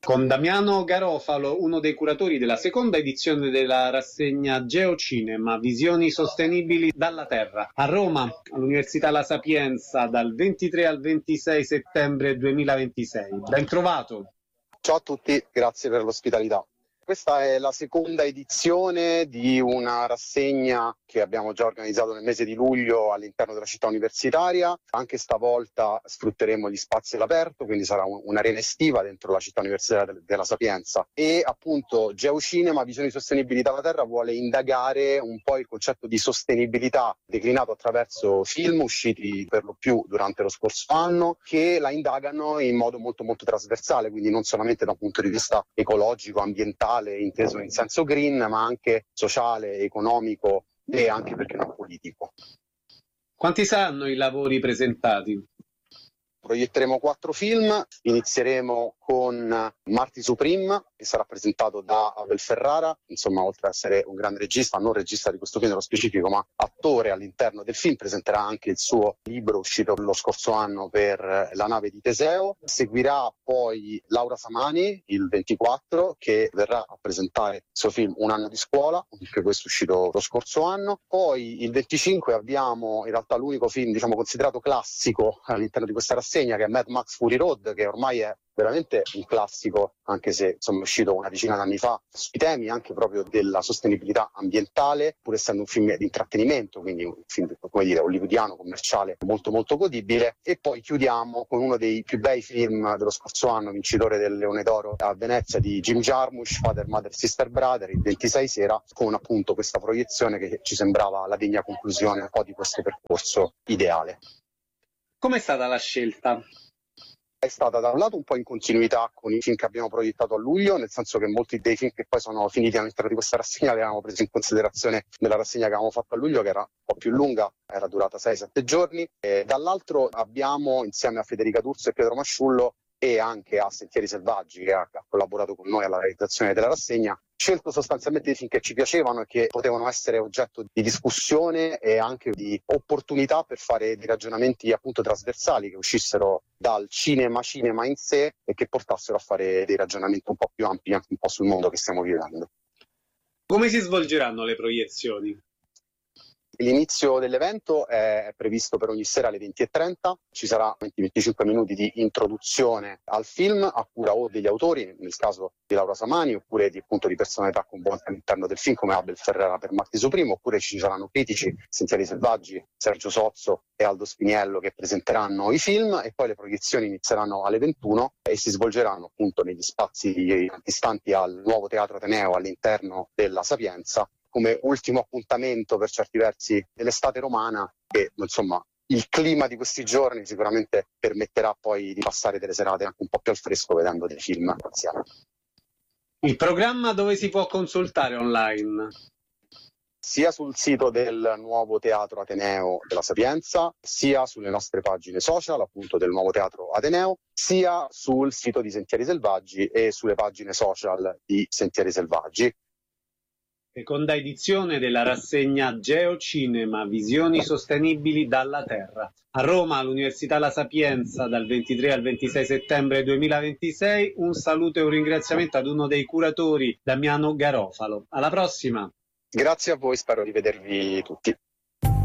Con Damiano Garofalo, uno dei curatori della seconda edizione della rassegna Geocinema, Visioni sostenibili dalla Terra, a Roma, all'Università La Sapienza, dal 23 al 26 settembre 2026. Ben trovato. Ciao a tutti, grazie per l'ospitalità. Questa è la seconda edizione di una rassegna che abbiamo già organizzato nel mese di luglio all'interno della città universitaria. Anche stavolta sfrutteremo gli spazi all'aperto, quindi sarà un'arena estiva dentro la città universitaria della Sapienza. E appunto Geocinema, Visioni sostenibili dalla Terra, vuole indagare un po' il concetto di sostenibilità declinato attraverso film usciti per lo più durante lo scorso anno, che la indagano in modo molto molto trasversale, quindi non solamente da un punto di vista ecologico, ambientale, inteso in senso green, ma anche sociale, economico e anche, perché non, politico. Quanti saranno i lavori presentati? Proietteremo 4 film, inizieremo con Marty Supreme, che sarà presentato da Abel Ferrara, insomma, oltre ad essere un grande regista, non regista di questo film nello specifico, ma attore all'interno del film, presenterà anche il suo libro uscito lo scorso anno per La nave di Teseo. Seguirà poi Laura Samani, il 24, che verrà a presentare il suo film Un anno di scuola, anche questo uscito lo scorso anno. Poi il 25 abbiamo in realtà l'unico film, diciamo, considerato classico all'interno di questa rassegna, che è Mad Max Fury Road, che ormai è veramente un classico, anche se insomma è uscito una decina d'anni fa, sui temi anche proprio della sostenibilità ambientale, pur essendo un film di intrattenimento, quindi un film, come dire, hollywoodiano, commerciale, molto molto godibile. E poi chiudiamo con uno dei più bei film dello scorso anno, vincitore del Leone d'Oro a Venezia, di Jim Jarmusch, Father, Mother, Sister, Brother, il 26 sera, con appunto questa proiezione che ci sembrava la degna conclusione un po' di questo percorso ideale. Com'è stata la scelta? È stata da un lato un po' in continuità con i film che abbiamo proiettato a luglio, nel senso che molti dei film che poi sono finiti all'interno di questa rassegna li avevamo presi in considerazione nella rassegna che avevamo fatto a luglio, che era un po' più lunga, era durata 6-7 giorni. E dall'altro abbiamo, insieme a Federica D'Urso e Pietro Masciullo e anche a Sentieri Selvaggi, che ha collaborato con noi alla realizzazione della rassegna, scelto sostanzialmente dei film che ci piacevano e che potevano essere oggetto di discussione e anche di opportunità per fare dei ragionamenti appunto trasversali, che uscissero dal cinema in sé e che portassero a fare dei ragionamenti un po' più ampi anche un po' sul mondo che stiamo vivendo. Come si svolgeranno le proiezioni? L'inizio dell'evento è previsto per ogni sera alle 20:30, ci sarà 20-25 minuti di introduzione al film a cura o degli autori, nel caso di Laura Samani, oppure di personalità coinvolte all'interno del film come Abel Ferrara per Marti Supremo, oppure ci saranno critici, Sentieri Selvaggi, Sergio Sozzo e Aldo Spiniello, che presenteranno i film, e poi le proiezioni inizieranno alle 21 e si svolgeranno appunto negli spazi antistanti al nuovo Teatro Ateneo all'interno della Sapienza, come ultimo appuntamento per certi versi dell'estate romana, che insomma il clima di questi giorni sicuramente permetterà poi di passare delle serate anche un po' più al fresco vedendo dei film insieme. Il programma dove si può consultare online? Sia sul sito del nuovo Teatro Ateneo della Sapienza, sia sulle nostre pagine social appunto del nuovo Teatro Ateneo, sia sul sito di Sentieri Selvaggi e sulle pagine social di Sentieri Selvaggi. Seconda edizione della rassegna Geocinema, Visioni sostenibili dalla Terra. A Roma, all'Università La Sapienza, dal 23 al 26 settembre 2026. Un saluto e un ringraziamento ad uno dei curatori, Damiano Garofalo. Alla prossima! Grazie a voi, spero di vedervi tutti.